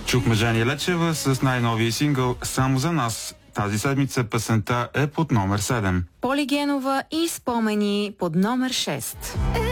Чухме Жени Лечева с най-новия сингъл "Само за нас". Тази седмица песента е под номер 7. Поли Генова и "Спомени" под номер 6.